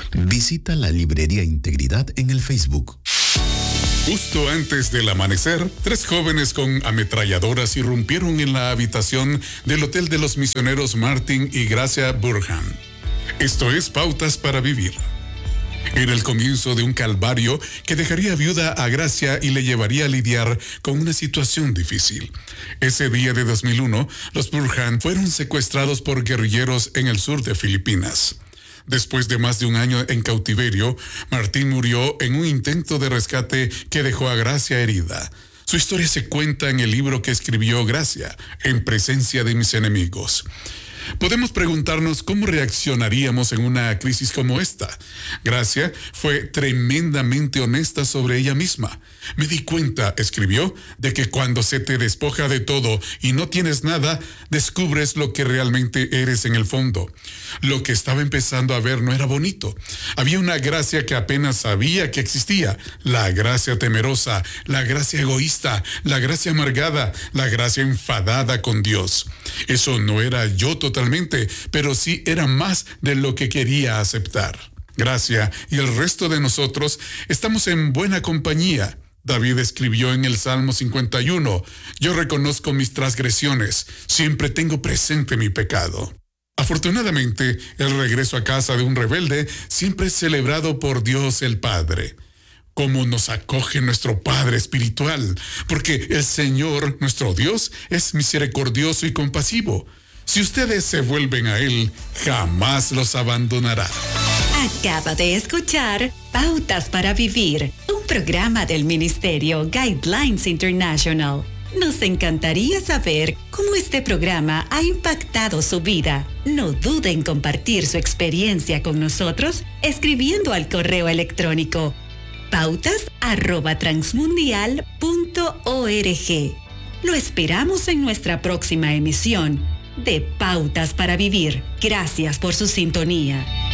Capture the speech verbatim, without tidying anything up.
Visita la Librería Integridad en el Facebook. Justo antes del amanecer, tres jóvenes con ametralladoras irrumpieron en la habitación del Hotel de los Misioneros Martin y Gracia Burhan. Esto es Pautas para Vivir. Era el comienzo de un calvario que dejaría viuda a Gracia y le llevaría a lidiar con una situación difícil. Ese día de dos mil uno, los Burhan fueron secuestrados por guerrilleros en el sur de Filipinas. Después de más de un año en cautiverio, Martín murió en un intento de rescate que dejó a Gracia herida. Su historia se cuenta en el libro que escribió Gracia, En presencia de mis enemigos. Podemos preguntarnos cómo reaccionaríamos en una crisis como esta. Gracia fue tremendamente honesta sobre ella misma. Me di cuenta, escribió, de que cuando se te despoja de todo y no tienes nada, descubres lo que realmente eres en el fondo. Lo que estaba empezando a ver no era bonito. Había una Gracia que apenas sabía que existía. La Gracia temerosa, la Gracia egoísta, la Gracia amargada, la Gracia enfadada con Dios. Eso no era yo totalmente, pero sí era más de lo que quería aceptar. Gracia y el resto de nosotros estamos en buena compañía. David escribió en el Salmo cincuenta y uno, yo reconozco mis transgresiones, siempre tengo presente mi pecado. Afortunadamente, el regreso a casa de un rebelde siempre es celebrado por Dios el Padre. Cómo nos acoge nuestro Padre espiritual, porque el Señor, nuestro Dios, es misericordioso y compasivo. Si ustedes se vuelven a Él, jamás los abandonará. Acaba de escuchar Pautas para Vivir, un programa del Ministerio Guidelines International. Nos encantaría saber cómo este programa ha impactado su vida. No duden en compartir su experiencia con nosotros escribiendo al correo electrónico pautas arroba transmundial punto org. Lo esperamos en nuestra próxima emisión de Pautas para Vivir. Gracias por su sintonía.